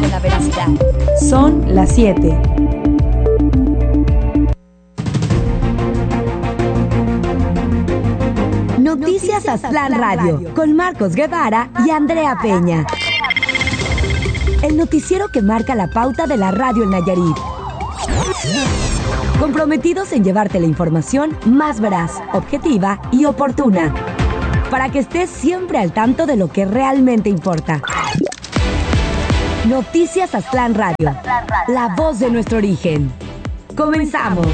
la veracidad. Son las 7. Noticias Aztlán Radio, con Marcos Guevara y Andrea Peña. El noticiero que marca la pauta de la radio en Nayarit. Comprometidos en llevarte la información más veraz, objetiva y oportuna, para que estés siempre al tanto de lo que realmente importa. Noticias Aztlán Radio, la voz de nuestro origen. Comenzamos.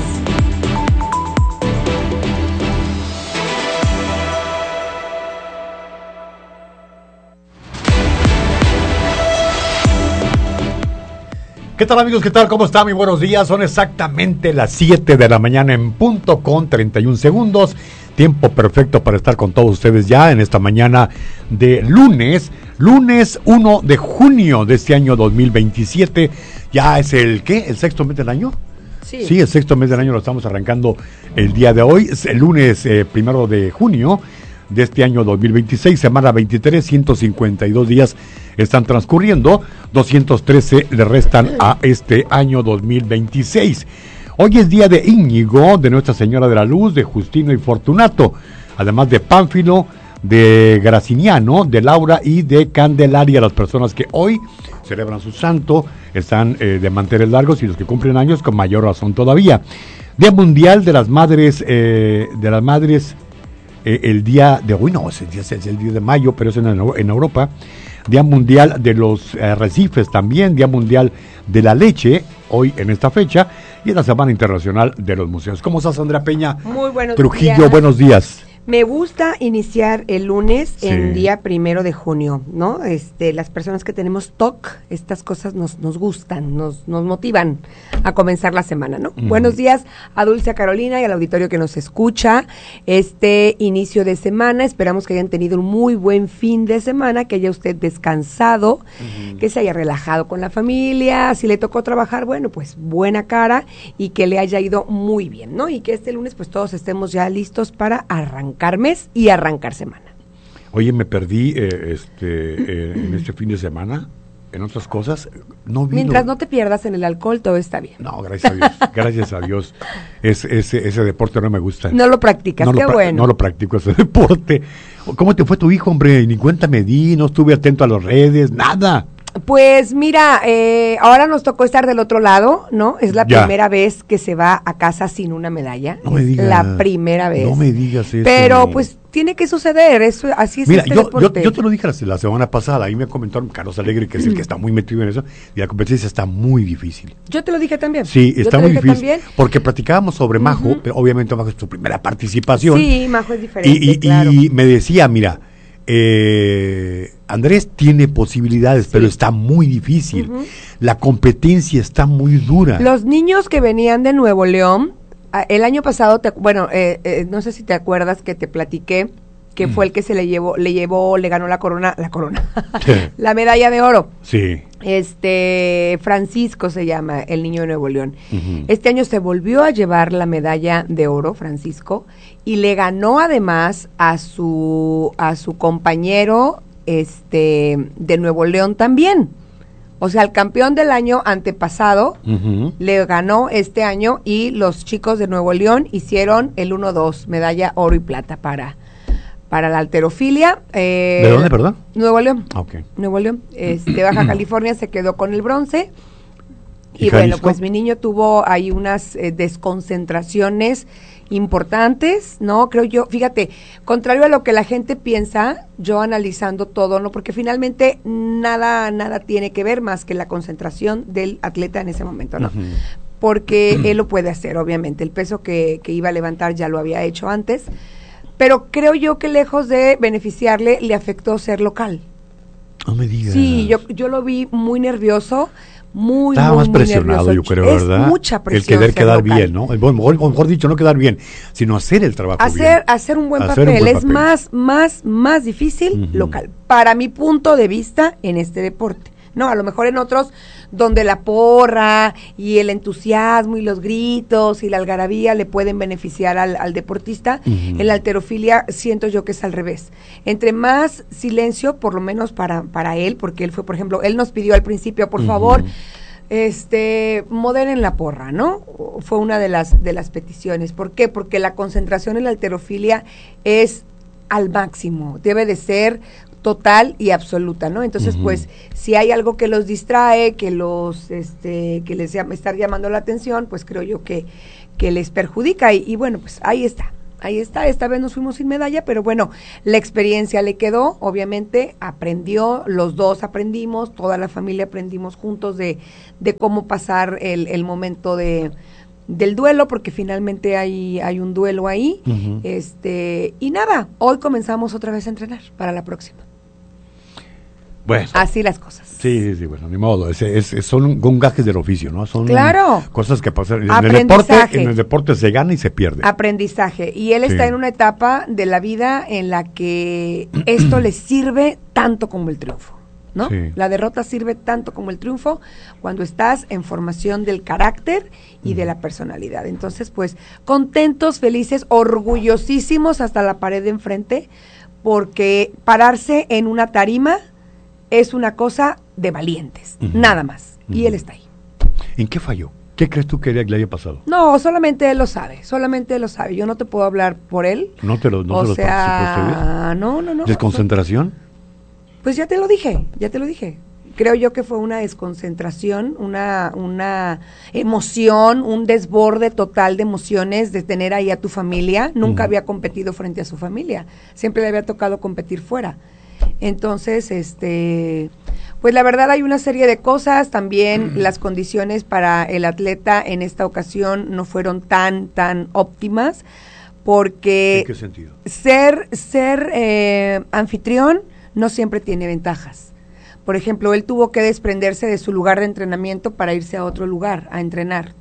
¿Qué tal, amigos? ¿Qué tal? ¿Cómo están? Muy buenos días. Son exactamente las 7 de la mañana en punto con 31 segundos. Tiempo perfecto para estar con todos ustedes ya en esta mañana de lunes 1 de junio de este año 2027. Ya es el sexto mes del año. Sí, el sexto mes del año lo estamos arrancando el día de hoy. Es el lunes 1 de junio de este año 2026, semana 23, 152 días están transcurriendo, 213 le restan a este año 2026. Hoy es día de Íñigo, de Nuestra Señora de la Luz, de Justino y Fortunato, además de Pánfilo, de Graciniano, de Laura y de Candelaria, las personas que hoy celebran su santo, están de manteles largos, y los que cumplen años con mayor razón todavía. Día Mundial de las Madres, el día de hoy, no, es el 10 de mayo, pero es en Europa. Día Mundial de los Arrecifes también, Día Mundial de la Leche, hoy en esta fecha, y es la Semana Internacional de los Museos. ¿Cómo estás, Andrea Peña? Muy buenos Trujillo, días. Buenos días. Me gusta iniciar el lunes en día 1 de junio, ¿no? Las personas que tenemos TOC, estas cosas nos gustan, nos motivan a comenzar la semana, ¿no? Buenos días a Dulce, a Carolina y al auditorio que nos escucha. Inicio de semana, esperamos que hayan tenido un muy buen fin de semana, que haya usted descansado, que se haya relajado con la familia, si le tocó trabajar, bueno, pues buena cara, y que le haya ido muy bien, ¿no? Y que este lunes pues todos estemos ya listos para arrancar mes y arrancar semana. Oye, me perdí en este fin de semana, en otras cosas, no vino. Mientras no te pierdas en el alcohol, todo está bien. No, gracias a Dios, gracias a Dios. Ese deporte no me gusta. No lo practicas, qué bueno. No lo practico ese deporte. ¿Cómo te fue tu hijo, hombre? Ni cuenta me di, no estuve atento a las redes, nada. Pues mira, ahora nos tocó estar del otro lado, ¿no? Es la primera vez que se va a casa sin una medalla. No me digas. La primera vez. No me digas eso. Pero pues tiene que suceder, así es. Mira, deporte. yo te lo dije la semana pasada, ahí me comentaron Carlos Alegre, que es el que está muy metido en eso, y la competencia está muy difícil. Yo te lo dije también. Sí, está muy difícil. También. Porque platicábamos sobre Majo, pero obviamente Majo es tu primera participación. Sí, Majo es diferente, claro. Y me decía, mira, Andrés tiene posibilidades, pero está muy difícil. La competencia está muy dura. Los niños que venían de Nuevo León, el año pasado, no sé si te acuerdas que te platiqué que fue el que se le ganó la corona, la medalla de oro. Sí. Francisco se llama, el niño de Nuevo León. Este año se volvió a llevar la medalla de oro, Francisco, y le ganó además a su compañero de Nuevo León también. O sea, el campeón del año antepasado le ganó este año, y los chicos de Nuevo León hicieron el 1-2, medalla oro y plata para la halterofilia. ¿De dónde, perdón? Nuevo León. Okay. Nuevo León. Baja California se quedó con el bronce. Y Jalisco? Bueno, pues mi niño tuvo ahí unas desconcentraciones importantes, ¿no? Creo yo, fíjate, contrario a lo que la gente piensa, yo analizando todo, ¿no? Porque finalmente nada tiene que ver más que la concentración del atleta en ese momento, ¿no? Porque él lo puede hacer, obviamente. El peso que iba a levantar ya lo había hecho antes, pero creo yo que lejos de beneficiarle, le afectó ser local. No me digas. Sí, yo lo vi muy nervioso, estaba más presionado, yo creo, ¿verdad? Es mucha presión. El querer quedar bien, ¿no? Mejor dicho, no quedar bien, sino hacer el trabajo bien. Hacer un buen papel. Es más difícil local, para mi punto de vista en este deporte. ¿no? A lo mejor en otros donde la porra y el entusiasmo y los gritos y la algarabía le pueden beneficiar al deportista. En la halterofilia siento yo que es al revés. Entre más silencio, por lo menos para él, porque él fue, por ejemplo, él nos pidió al principio, por favor, moderen la porra, ¿no? Fue una de las peticiones. ¿Por qué? Porque la concentración en la halterofilia es al máximo, debe de ser total y absoluta, ¿no? Entonces, pues, si hay algo que los distrae, que les estar llamando la atención, pues creo yo que les perjudica y bueno, pues ahí está, esta vez nos fuimos sin medalla, pero bueno, la experiencia le quedó, obviamente aprendió, los dos aprendimos, toda la familia aprendimos juntos de cómo pasar el momento del duelo, porque finalmente hay un duelo ahí, y nada, hoy comenzamos otra vez a entrenar para la próxima. Bueno. Así las cosas. Sí, bueno, ni modo, son gajes del oficio, ¿no? Son cosas que pasan. En el deporte se gana y se pierde. Aprendizaje. Y él está en una etapa de la vida en la que esto le sirve tanto como el triunfo, ¿no? Sí. La derrota sirve tanto como el triunfo cuando estás en formación del carácter y de la personalidad. Entonces, pues, contentos, felices, orgullosísimos hasta la pared de enfrente, porque pararse en una tarima es una cosa de valientes, nada más. Y él está ahí. ¿En qué falló? ¿Qué crees tú que le haya pasado? No, solamente él lo sabe. Yo no te puedo hablar por él. No. ¿Desconcentración? Pues ya te lo dije. Creo yo que fue una desconcentración, una emoción, un desborde total de emociones de tener ahí a tu familia. Nunca había competido frente a su familia. Siempre le había tocado competir fuera. Entonces, pues la verdad hay una serie de cosas, también las condiciones para el atleta en esta ocasión no fueron tan óptimas, porque ¿en qué sentido? Ser anfitrión no siempre tiene ventajas. Por ejemplo, él tuvo que desprenderse de su lugar de entrenamiento para irse a otro lugar a entrenar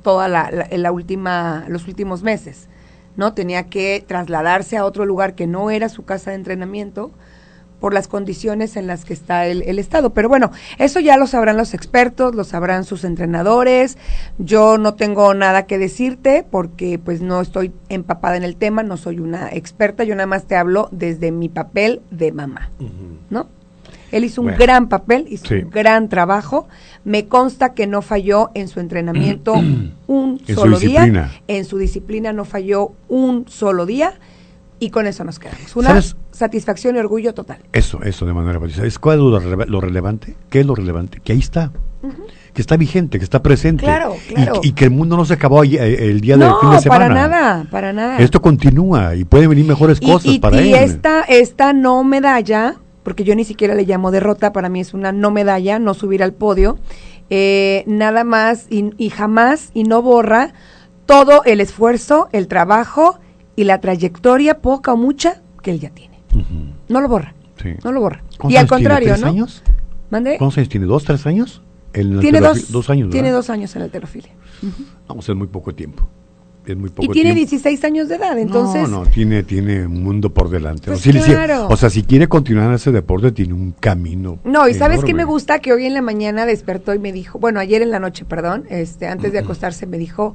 los últimos meses, ¿no? Tenía que trasladarse a otro lugar que no era su casa de entrenamiento por las condiciones en las que está el estado. Pero bueno, eso ya lo sabrán los expertos, lo sabrán sus entrenadores. Yo no tengo nada que decirte porque pues no estoy empapada en el tema, no soy una experta, yo nada más te hablo desde mi papel de mamá, ¿no? Él hizo un gran papel, hizo un gran trabajo. Me consta que no falló en su entrenamiento un solo día. En su disciplina no falló un solo día. Y con eso nos quedamos. Una satisfacción y orgullo total. Eso de manera precisa. ¿Es cuál es lo relevante? ¿Qué es lo relevante? Que ahí está. Que está vigente, que está presente. Claro. Y que el mundo no se acabó el día del fin de semana. No, para nada. Esto continúa y pueden venir mejores cosas para él. Y esta no medalla, porque yo ni siquiera le llamo derrota, para mí es una no medalla, no subir al podio, nada más y jamás, y no borra todo el esfuerzo, el trabajo y la trayectoria, poca o mucha, que él ya tiene. No lo borra. Sí. No lo borra. Y al contrario, ¿3 años? ¿Mande? ¿Cuántos años tiene? ¿2, 3 años? Tiene 2 años, ¿verdad? Tiene 2 años en la halterofilia. Vamos, es muy poco tiempo. Y tiene 16 años de edad, entonces... No, tiene un mundo por delante. Pues claro. O sea, si quiere continuar en ese deporte, tiene un camino No, y ¿sabes qué me gusta? Que hoy en la mañana despertó y me dijo, bueno, ayer en la noche, perdón, antes de acostarse me dijo,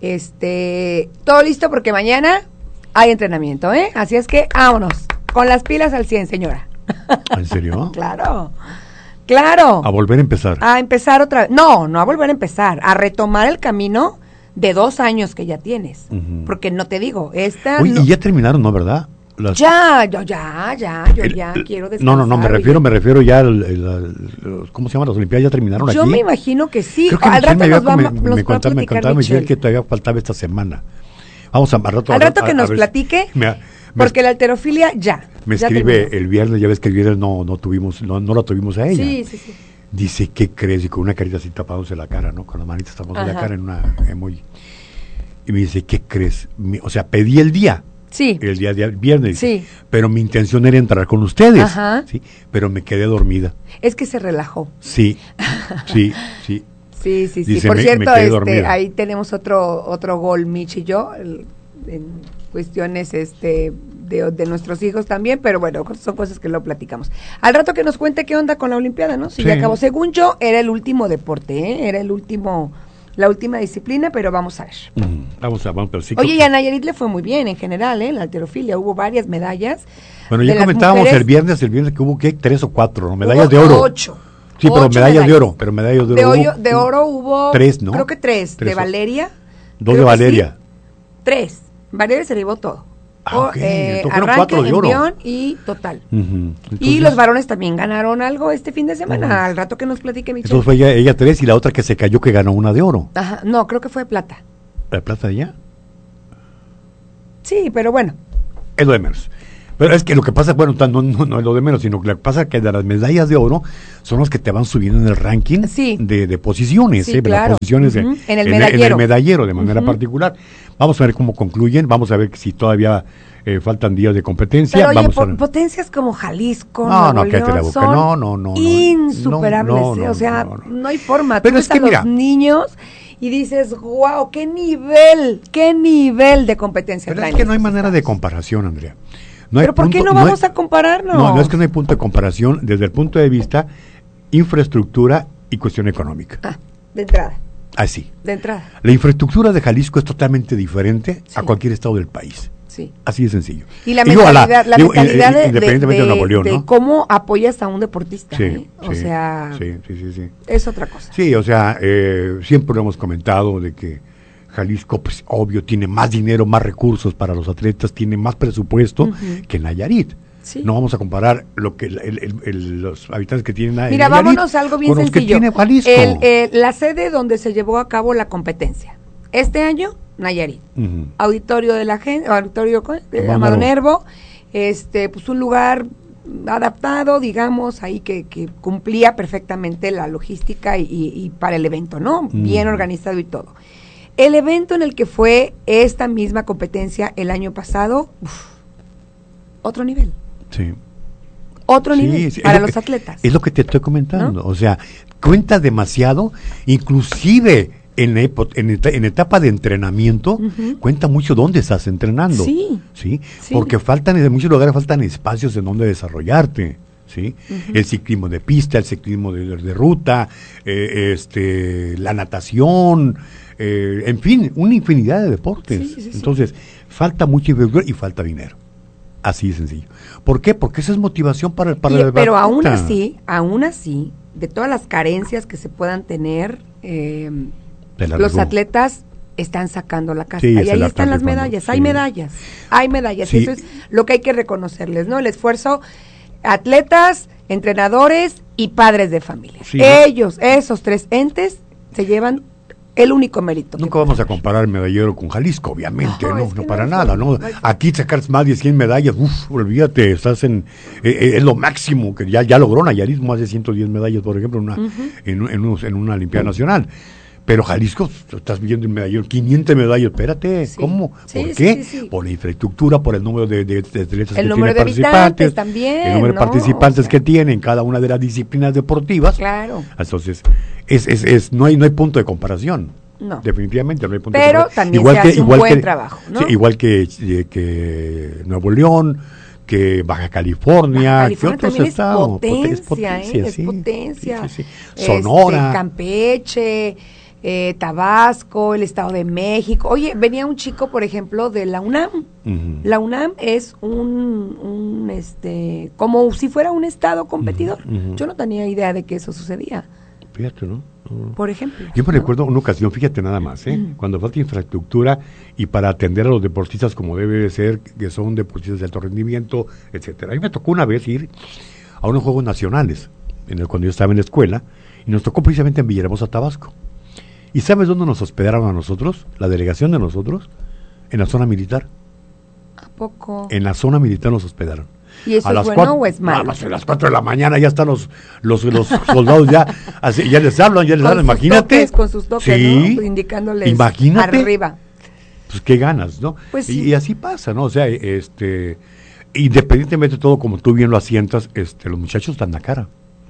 todo listo porque mañana hay entrenamiento, ¿eh? Así es que vámonos, con las pilas al 100, señora. ¿En serio? Claro. A volver a empezar. A empezar otra vez. No a volver a empezar, a retomar el camino de 2 años que ya tienes. Porque no te digo, Oye, y ya terminaron, ¿no, verdad? Ya quiero descansar. No, me refiero ya ¿cómo se llama? Las Olimpiadas ya terminaron aquí. Yo me imagino que sí. Creo que al rato me contaba Michelle que todavía faltaba esta semana. Vamos al rato que nos platique, porque la halterofilia ya. Me escribe el viernes, ya ves que el viernes no la tuvimos a ella. Sí. Dice, ¿qué crees? Y con una carita así tapándose la cara, ¿no? Con las manitas tapándose la cara en una emoji. Y me dice, ¿qué crees? O sea, pedí el día. Sí. El día de viernes. Sí. Pero mi intención era entrar con ustedes. Ajá. ¿Sí? Pero me quedé dormida. Es que se relajó. Sí. Sí. Dice, Por cierto, ahí tenemos otro gol, Mitch y yo, cuestiones de nuestros hijos también, pero bueno, son cosas que luego platicamos. Al rato que nos cuente qué onda con la Olimpiada, ¿no? Si ya acabó. Según yo, era el último deporte, era la última disciplina, pero vamos a ver. Vamos, pero sí. Oye, y a Nayarit le fue muy bien en general, en la halterofilia, hubo varias medallas. Bueno, ya comentábamos el viernes que hubo, ¿qué? 3 o 4, ¿no? Medallas de oro. 8. Sí, pero medallas de oro. De oro hubo 3, ¿no? Creo que 3. De Valeria. 2 de Valeria. Sí, 3. Valeria se llevó todo. Arranque, 4 de oro. Envión y total. Entonces, y los varones también ganaron algo este fin de semana, al rato que nos platique Michelle. Entonces fue ella 3 y la otra que se cayó que ganó una de oro. Ajá, no, creo que fue plata. ¿La plata de ella? Sí, pero bueno. Es lo de menos. Pero es que lo que pasa, bueno, no es lo de menos, sino que lo que pasa es que de las medallas de oro son los que te van subiendo en el ranking de posiciones, claro. Las posiciones en el medallero de manera particular. Vamos a ver cómo concluyen, vamos a ver si todavía faltan días de competencia. Pero vamos oye, potencias como Jalisco, Nuevo León, son insuperables, no hay forma. Pero tú es que los niños y dices, wow, qué nivel de competencia. Pero es que no hay manera de comparación, Andrea. ¿Pero por qué no vamos a compararnos? No, es que no hay punto de comparación desde el punto de vista infraestructura y cuestión económica. De entrada. Así. De entrada. La infraestructura de Jalisco es totalmente diferente a cualquier estado del país. Sí. Así de sencillo. Y la mentalidad, independientemente de Nuevo León, de ¿no? cómo apoyas a un deportista. Sí. Sí. Es otra cosa. Sí, siempre lo hemos comentado de que Jalisco, pues obvio, tiene más dinero, más recursos para los atletas, tiene más presupuesto que Nayarit. Sí. No vamos a comparar lo que los habitantes que tienen Nayarit. Mira, vámonos a algo bien con sencillo. Los que tiene Jalisco. La sede donde se llevó a cabo la competencia. Este año, Nayarit. Auditorio de la gente, auditorio de Amado Nervo, pues un lugar adaptado, digamos, ahí que cumplía perfectamente la logística y para el evento, ¿no? Bien organizado y todo. El evento en el que fue esta misma competencia el año pasado, otro nivel. Sí. Otro nivel para los atletas. Es lo que te estoy comentando, ¿no? Cuenta demasiado, inclusive en etapa de entrenamiento, cuenta mucho dónde estás entrenando. Sí. Porque en muchos lugares faltan espacios en donde desarrollarte. ¿Sí? El ciclismo de pista, el ciclismo de ruta, la natación, en fin, una infinidad de deportes. Entonces, falta mucha infraestructura y falta dinero. Así de sencillo. ¿Por qué? Porque esa es motivación para el pero aún así, de todas las carencias que se puedan tener, los atletas están sacando la casta. Y ahí están las medallas. Hay medallas. Sí. Eso es lo que hay que reconocerles, ¿no? El esfuerzo. Atletas, entrenadores y padres de familia. Ellos, esos 3 entes, se llevan el único mérito. Nunca vamos a comparar el medallero con Jalisco, obviamente, no para nada, ¿no? Aquí sacar más de 100 medallas, olvídate, estás es lo máximo que ya logró Nayarit, más de 110 medallas, por ejemplo, en una Olimpiada Nacional. Pero Jalisco, estás viendo el medallero, 500 medallas, espérate, ¿cómo? ¿Por qué? Sí. Por la infraestructura, por el número de atletas que tiene participantes también, el número de participantes que tienen en cada una de las disciplinas deportivas. Claro. Entonces, no hay punto de comparación. No. Definitivamente no hay punto de comparación. Pero también se hace un buen trabajo, ¿no? Sí, igual que Nuevo León, que Baja California, que otros estados. Es potencia. Sí. Sonora. Campeche. Tabasco, el Estado de México. Oye, venía un chico, por ejemplo, de la UNAM. La UNAM es como si fuera un estado competidor. Yo no tenía idea de que eso sucedía. Fíjate, ¿no? Por ejemplo. Yo me recuerdo una ocasión, fíjate nada más, cuando falta infraestructura y para atender a los deportistas como debe de ser, que son deportistas de alto rendimiento, etcétera. A mí me tocó una vez ir a unos Juegos Nacionales, cuando yo estaba en la escuela, y nos tocó precisamente en Villahermosa, Tabasco. ¿Y sabes dónde nos hospedaron a nosotros? La delegación de nosotros, en la zona militar. ¿A poco? En la zona militar nos hospedaron. ¿Y eso es bueno o es malo? A las 4 de la mañana ya están los soldados ya les hablan, imagínate. Con sus toques, sí, ¿no? Indicándoles imagínate, arriba. Pues qué ganas, ¿no? Pues sí. Y así pasa, ¿no? Independientemente de todo, como tú bien lo asientas, los muchachos dan la cara.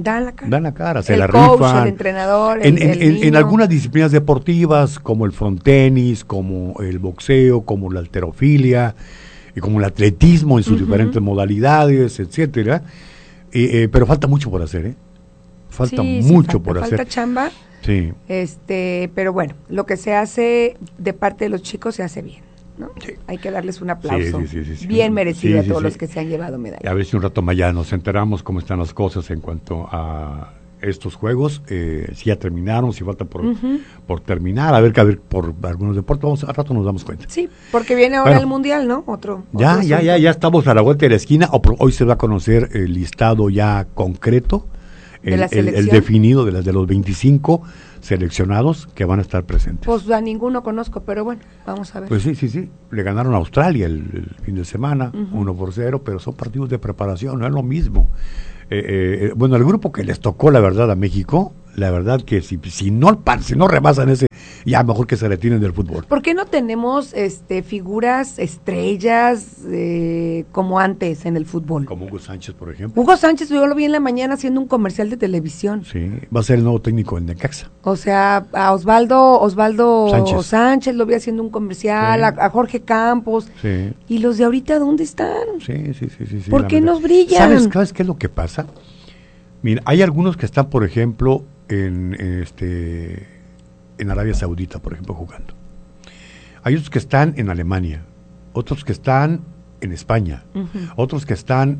Dan la cara. Dan la cara, se el la coach, rifan. El entrenador, en algunas disciplinas deportivas, como el frontenis, como el boxeo, como la halterofilia, y como el atletismo en sus diferentes modalidades, etcétera. Pero falta mucho por hacer, ¿eh? Falta mucho por hacer. Falta chamba. Sí. Pero bueno, lo que se hace de parte de los chicos se hace bien, ¿no? Sí. Hay que darles un aplauso sí. bien merecido a todos los que se han llevado medallas. A ver si un rato más ya nos enteramos cómo están las cosas en cuanto a estos juegos, si ya terminaron, si falta por terminar, a ver por algunos deportes, al rato nos damos cuenta. Sí, porque viene ahora el Mundial, ¿no? Ya estamos a la vuelta de la esquina, hoy se va a conocer el listado ya concreto, el definido de los 25 seleccionados que van a estar presentes. Pues a ninguno conozco, pero bueno, vamos a ver. Pues sí, le ganaron a Australia el fin de semana, 1-0, pero son partidos de preparación, no es lo mismo. Bueno, el grupo que les tocó, la verdad, a México, la verdad que si no rebasan ese, ya mejor que se retiren del fútbol. ¿Por qué no tenemos figuras, estrellas, como antes en el fútbol? Como Hugo Sánchez, por ejemplo. Hugo Sánchez, yo lo vi en la mañana haciendo un comercial de televisión. Sí, va a ser el nuevo técnico en Necaxa. O sea, a Osvaldo Sánchez lo vi haciendo un comercial, sí. a Jorge Campos. Sí. ¿Y los de ahorita dónde están? Sí. ¿Por qué nos brillan? ¿Sabes qué es lo que pasa? Mira, hay algunos que están, por ejemplo, en Arabia Saudita, por ejemplo, jugando. Hay otros que están en Alemania, otros que están en España, otros que están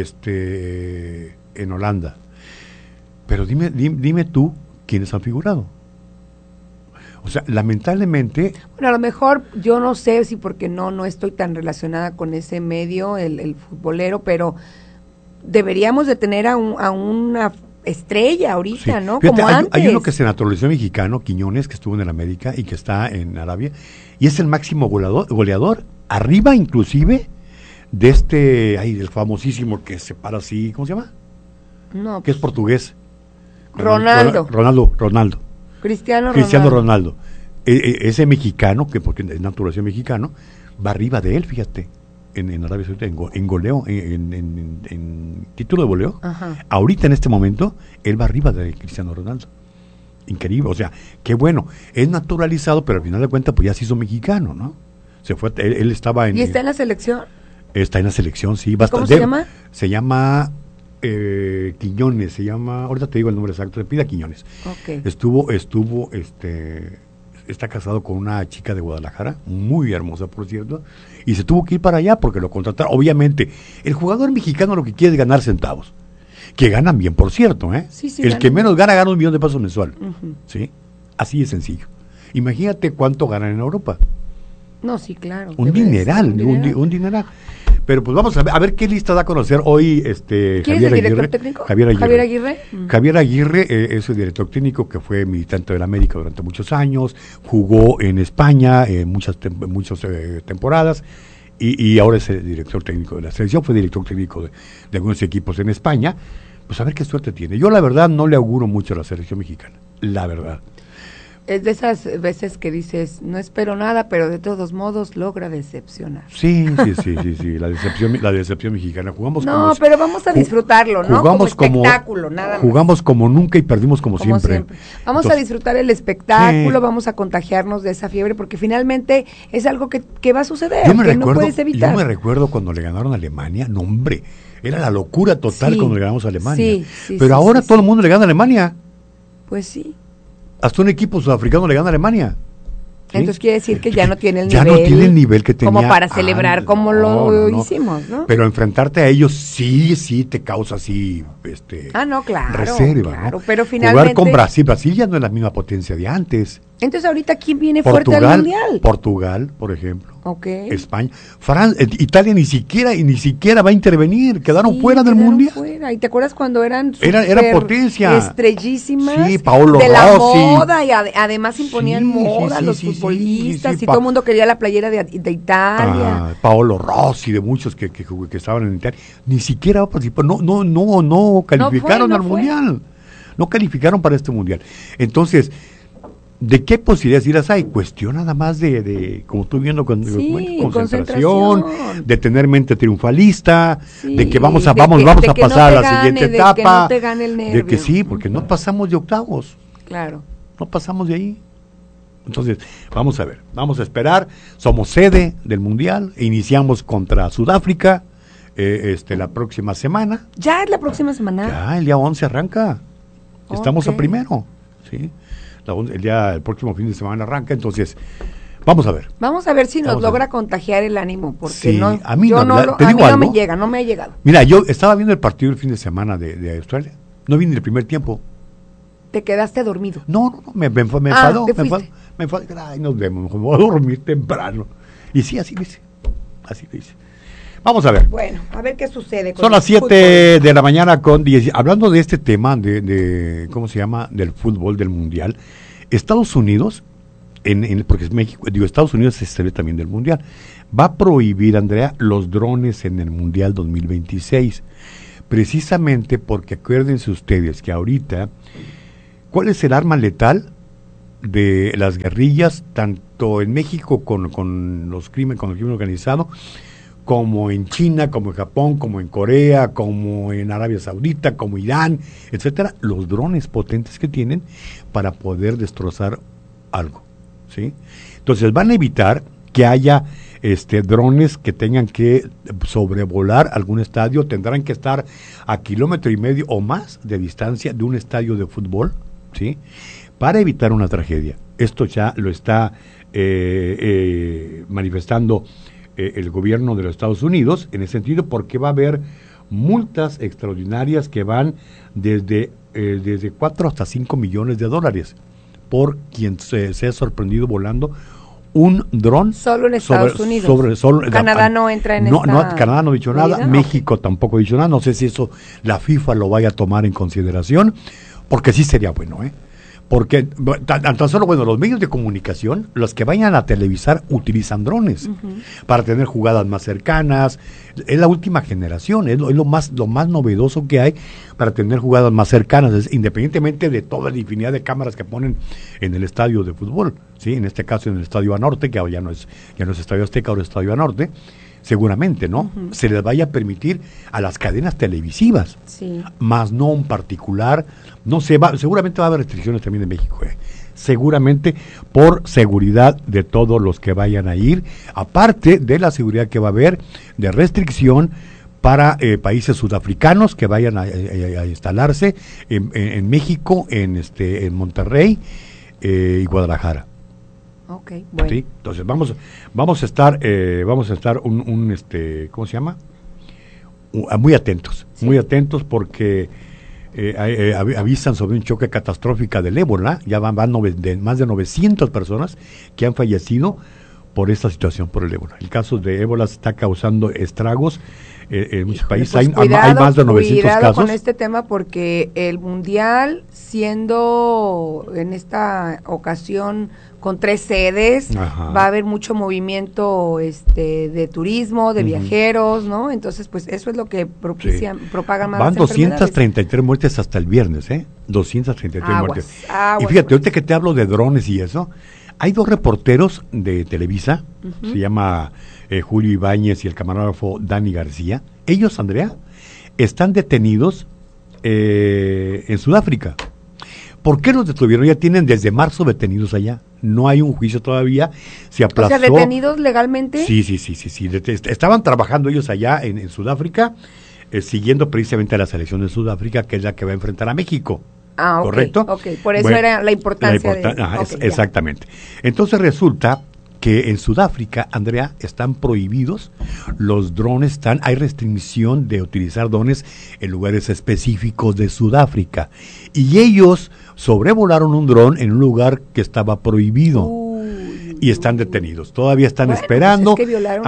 en Holanda. Pero dime tú quiénes han figurado. O sea, lamentablemente... Bueno, a lo mejor yo no sé si porque no estoy tan relacionada con ese medio, el futbolero, pero deberíamos de tener a una estrella ahorita, sí. ¿no? Fíjate, como antes. Hay uno que se naturalizó mexicano, Quiñones, que estuvo en el América y que está en Arabia, y es el máximo goleador, arriba inclusive de el famosísimo que se para así, ¿cómo se llama? No. Que es portugués. Ronaldo. Cristiano Ronaldo. Ese mexicano, que porque es naturalización mexicano, va arriba de él, fíjate, en Arabia Saudita, en goleo, en título de goleo. Ajá. Ahorita, en este momento, él va arriba de Cristiano Ronaldo. Increíble, o sea, qué bueno. Es naturalizado, pero al final de cuentas, pues ya se hizo mexicano, ¿no? Se fue, él estaba en... ¿Y está en la selección? Está en la selección, sí. ¿Cómo se llama? Se llama... Quiñones, ahorita te digo el nombre exacto, se pide Quiñones. Okay. Está casado con una chica de Guadalajara, muy hermosa por cierto, y se tuvo que ir para allá porque lo contrataron. Obviamente, el jugador mexicano lo que quiere es ganar centavos, que ganan bien, por cierto, ¿eh? Sí, el que menos gana $1 millón mensual, ¿sí? Así de sencillo. Imagínate cuánto ganan en Europa. No, sí, claro. Un dineral. Pero pues vamos a ver qué lista da a conocer hoy ¿Quién es el director técnico? Javier Aguirre. Javier Aguirre es el director técnico que fue militante del América durante muchos años, jugó en España muchas temporadas y ahora es el director técnico de la selección, fue director técnico de algunos equipos en España. Pues a ver qué suerte tiene. Yo la verdad no le auguro mucho a la selección mexicana, la verdad. Es de esas veces que dices, no espero nada, pero de todos modos logra decepcionar. Sí, la decepción mexicana. Pero vamos a disfrutarlo, ¿no? Como espectáculo, nada más. Jugamos como nunca y perdimos como siempre. Vamos a disfrutar el espectáculo, vamos a contagiarnos de esa fiebre, porque finalmente es algo que va a suceder, no puedes evitar. Yo me recuerdo cuando le ganaron a Alemania, no hombre, era la locura total cuando le ganamos a Alemania. Pero ahora todo el mundo le gana a Alemania. Pues sí. Hasta un equipo sudafricano le gana a Alemania. ¿Sí? Entonces quiere decir que ya no tiene el nivel. Ya no tiene el nivel que tenía. Como para celebrar como lo hicimos, ¿no? Pero enfrentarte a ellos sí te causa así, no, claro. Reserva, claro, ¿no? Pero finalmente. Jugar con Brasil ya no es la misma potencia de antes. Entonces ahorita ¿quién viene fuerte al Mundial? Portugal, por ejemplo. Okay. España, Italia ni siquiera va a intervenir, quedaron fuera del Mundial. Fuera. ¿Y te acuerdas cuando eran era potencia, estrellísimas? Sí, Paolo de la Rossi. Moda y además imponían moda a los futbolistas y todo el mundo quería la playera de Italia. Paolo Rossi, de muchos que estaban en Italia, ni siquiera participaron, no calificaron al Mundial, no calificaron para este Mundial. Entonces ¿De qué posibilidades dirás? Hay cuestión nada más de como tú viendo con concentración, de tener mente triunfalista, de que vamos a pasar a la siguiente etapa, de que no te gane el nervio. De que sí, porque no pasamos de octavos. Claro. No pasamos de ahí. Entonces, vamos a ver, vamos a esperar. Somos sede del Mundial, iniciamos contra Sudáfrica la próxima semana. ¿Ya es la próxima semana? Ya, el día 11 arranca. Estamos a primero, ¿sí? El próximo fin de semana arranca, entonces, vamos a ver. Vamos a ver si nos logra contagiar el ánimo, porque sí, no, a mí no me llega, no me ha llegado. Mira, yo estaba viendo el partido el fin de semana de Australia, no vi ni el primer tiempo. ¿Te quedaste dormido? No, me enfadó, ay, nos vemos, me voy a dormir temprano. Y sí, así lo hice. Vamos a ver. Bueno, a ver qué sucede. Son las 7 de la mañana con 10. Hablando de este tema de ¿cómo se llama? Del fútbol, del mundial. Estados Unidos, porque es México, Estados Unidos es sede también del mundial. Va a prohibir, Andrea, los drones en el mundial 2026. Precisamente porque acuérdense ustedes que ahorita, ¿cuál es el arma letal de las guerrillas, tanto en México con el crimen organizado, como en China, como en Japón, como en Corea, como en Arabia Saudita, como Irán, etcétera? Los drones potentes que tienen para poder destrozar algo, ¿sí? Entonces van a evitar que haya drones que tengan que sobrevolar algún estadio, tendrán que estar a 1,5 kilómetros o más de distancia de un estadio de fútbol, ¿sí? Para evitar una tragedia. Esto ya lo está manifestando el gobierno de los Estados Unidos, en ese sentido, porque va a haber multas extraordinarias que van desde 4 hasta 5 millones de dólares por quien sea sorprendido volando un dron. Solo en Estados Unidos. Canadá no entra en esta Canadá no ha dicho nada, medida, México tampoco ha dicho nada, no sé si eso la FIFA lo vaya a tomar en consideración, porque sí sería bueno, porque tan solo, los medios de comunicación, los que vayan a televisar, utilizan drones para tener jugadas más cercanas. Es la última generación, es lo más novedoso que hay para tener jugadas más cercanas, independientemente de toda la infinidad de cámaras que ponen en el estadio de fútbol, ¿sí? En este caso en el Estadio Banorte, que ya no es Estadio Azteca, ahora es Estadio Banorte. Seguramente, ¿no? Se les vaya a permitir a las cadenas televisivas, sí, más no un particular. No sé, seguramente va a haber restricciones también en México, seguramente por seguridad de todos los que vayan a ir, aparte de la seguridad que va a haber de restricción para países sudafricanos que vayan a instalarse en México, en Monterrey y Guadalajara. Okay, bueno. ¿Sí? Entonces vamos a estar ¿cómo se llama? Muy atentos, sí, muy atentos porque avisan sobre un choque catastrófico del ébola. Ya van más de 900 personas que han fallecido por esta situación, por el ébola. El caso de ébola está causando estragos en muchos países. Pues hay más de 900 casos. Con este tema, porque el mundial, siendo en esta ocasión con 3 sedes, va a haber mucho movimiento de turismo, de viajeros, ¿no? Entonces, pues eso es lo que propaga más. Van 233 muertes hasta el viernes, 233 muertes. Y fíjate, ahorita que te hablo de drones y eso, hay 2 reporteros de Televisa, se llama Julio Ibáñez y el camarógrafo Dani García. Ellos, Andrea, están detenidos en Sudáfrica. ¿Por qué los detuvieron? Ya tienen desde marzo detenidos allá. No hay un juicio todavía. Se aplazó. O sea, ¿detenidos legalmente? Sí. Estaban trabajando ellos allá en Sudáfrica, siguiendo precisamente a la selección de Sudáfrica, que es la que va a enfrentar a México. ¿Correcto? Ok, por eso era la importancia exactamente. Entonces resulta que en Sudáfrica, Andrea, están prohibidos los drones, hay restricción de utilizar drones en lugares específicos de Sudáfrica. Y ellos sobrevolaron un dron en un lugar que estaba prohibido. Y están detenidos. Todavía están esperando. Pues es que violaron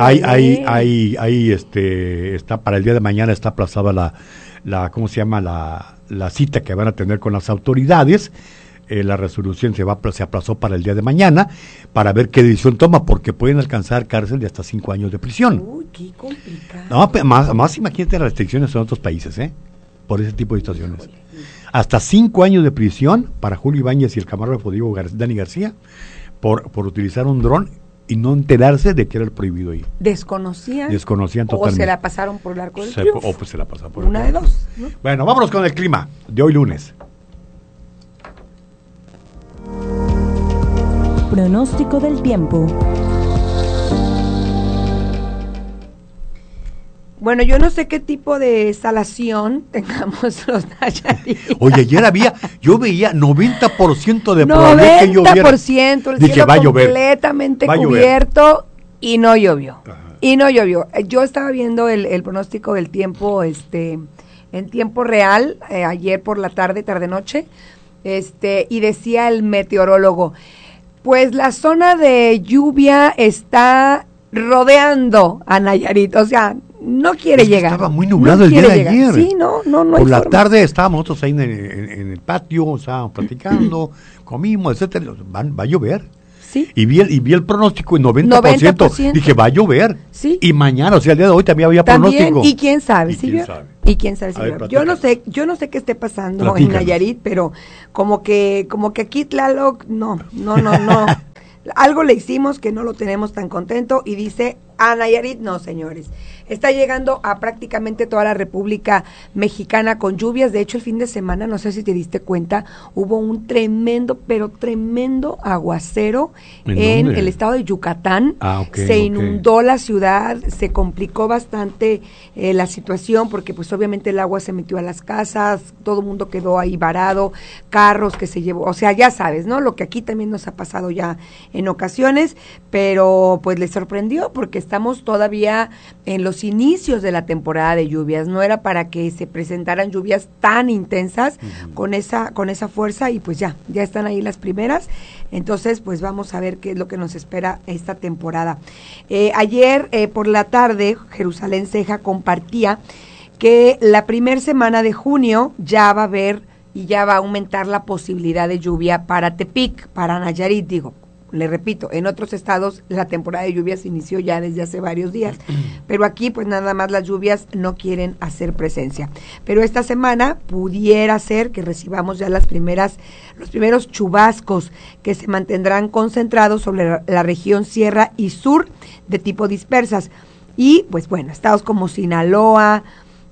está para el día de mañana está aplazada ¿cómo se llama? La cita que van a tener con las autoridades. La resolución se aplazó para el día de mañana para ver qué decisión toma, porque pueden alcanzar cárcel de hasta 5 años de prisión. Uy, qué complicado. No, más imagínate las restricciones en otros países, por ese tipo de situaciones. hasta 5 años de prisión para Julio Ibáñez y el camarógrafo Dani García por utilizar un dron y no enterarse de que era el prohibido ahí. Desconocían totalmente. O se la pasaron por el arco del triunfo. O pues se la pasaron por una de dos, ¿no? Bueno, vámonos con el clima de hoy lunes. Pronóstico del tiempo. Bueno, yo no sé qué tipo de salación tengamos los Nayaritas. Oye, ayer yo veía 90% de probabilidad que lloviera. 90%, el Dije, cielo va a llover. completamente cubierto y no llovió. Ajá. Y no llovió. Yo estaba viendo el pronóstico del tiempo en tiempo real, ayer por la tarde-noche, y decía el meteorólogo, pues la zona de lluvia está rodeando a Nayarit, o sea, no quiere llegar. Estaba muy nublado el día de ayer. Sí, no por la tarde estábamos nosotros ahí en el patio, estábamos platicando, comimos, etcétera. Va a llover. Sí. Y vi el pronóstico en 90%. Dije, va a llover. Sí. Y mañana, o sea, el día de hoy también había pronóstico. Y quién sabe, ¿Y quién sabe? si A ver, yo no sé qué esté pasando Platícanos. en Nayarit, pero como que aquí Tlaloc, no. Algo le hicimos que no lo tenemos tan contento y dice, a Nayarit no, señores. Está llegando a prácticamente toda la República Mexicana con lluvias. De hecho, el fin de semana, no sé si te diste cuenta, hubo un tremendo aguacero en el estado de Yucatán. Se inundó la ciudad, se complicó bastante la situación porque pues obviamente el agua se metió a las casas, todo el mundo quedó ahí varado, carros que se llevó, o sea, ya sabes, ¿no? Lo que aquí también nos ha pasado ya en ocasiones, pero pues les sorprendió porque estamos todavía en los inicios de la temporada de lluvias, no era para que se presentaran lluvias tan intensas con esa fuerza y pues ya están ahí las primeras, entonces pues vamos a ver qué es lo que nos espera esta temporada. Ayer por la tarde Jerusalén Ceja compartía que la primera semana de junio ya va a haber y ya va a aumentar la posibilidad de lluvia para Tepic, para Nayarit, digo. Le repito, en otros estados la temporada de lluvias inició ya desde hace varios días, pero aquí pues nada más las lluvias no quieren hacer presencia. Pero esta semana pudiera ser que recibamos ya los primeros chubascos que se mantendrán concentrados sobre la región sierra y sur de tipo dispersas. Y pues bueno, estados como Sinaloa,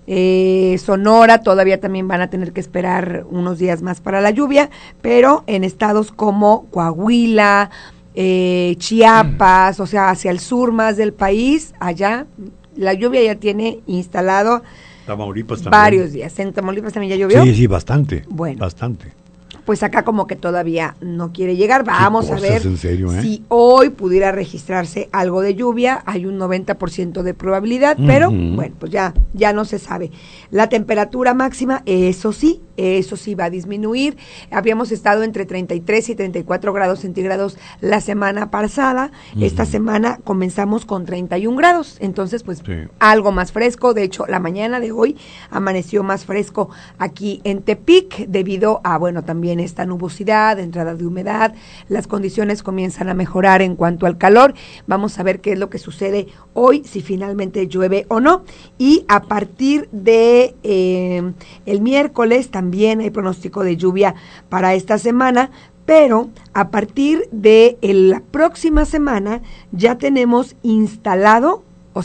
Sonora todavía también van a tener que esperar unos días más para la lluvia, pero en estados como Coahuila, Chiapas, o sea, hacia el sur más del país, allá la lluvia ya tiene instalado Tamaulipas también. Varios días. ¿En Tamaulipas también ya llovió? Sí, bastante. Bueno. Bastante. Pues acá como que todavía no quiere llegar. Vamos a ver en serio, si hoy pudiera registrarse algo de lluvia. Hay un 90% de probabilidad, pero bueno, pues ya no se sabe. La temperatura máxima, eso sí va a disminuir. Habíamos estado entre 33 y 34 grados centígrados la semana pasada. Esta semana comenzamos con 31 grados. Entonces, pues algo más fresco. De hecho, la mañana de hoy amaneció más fresco aquí en Tepic debido a, bueno, también esta nubosidad, entrada de humedad, las condiciones comienzan a mejorar en cuanto al calor. Vamos a ver qué es lo que sucede hoy, si finalmente llueve o no. Y a partir de el miércoles también hay pronóstico de lluvia para esta semana, pero a partir de la próxima semana ya tenemos instalado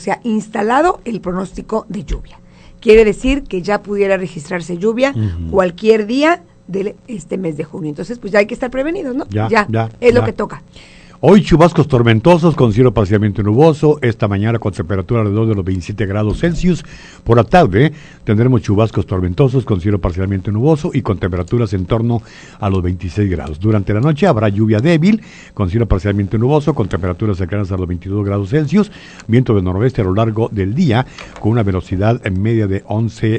el pronóstico de lluvia. Quiere decir que ya pudiera registrarse lluvia cualquier día de este mes de junio. Entonces, pues ya hay que estar prevenidos, ¿no? Ya es lo que toca. Hoy chubascos tormentosos con cielo parcialmente nuboso, esta mañana con temperatura alrededor de los 27 grados Celsius. Por la tarde tendremos chubascos tormentosos con cielo parcialmente nuboso y con temperaturas en torno a los 26 grados. Durante la noche habrá lluvia débil con cielo parcialmente nuboso con temperaturas cercanas a los 22 grados Celsius, viento del noroeste a lo largo del día con una velocidad en media de 11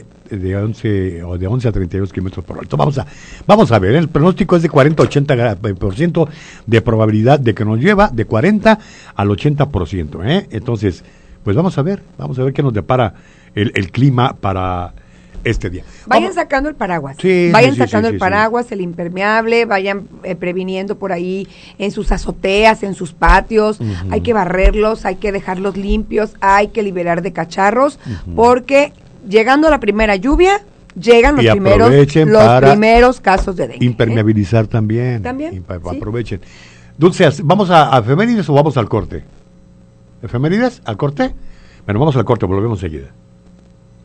a 32 kilómetros por hora. Vamos a ver, el pronóstico es de 40-80% de probabilidad de que nos lleva de 40 al 80%, Entonces, pues vamos a ver qué nos depara el clima para este día. Vayan sacando el paraguas. Sacando el paraguas, el impermeable, vayan previniendo por ahí en sus azoteas, en sus patios. Hay que barrerlos, hay que dejarlos limpios, hay que liberar de cacharros, porque llegando a la primera lluvia, llegan los primeros casos de dengue. Impermeabilizar también. También. Sí. Aprovechen. Dulce, ¿vamos a efemérides o vamos al corte? ¿Efemérides? ¿Al corte? Bueno, vamos al corte, volvemos enseguida.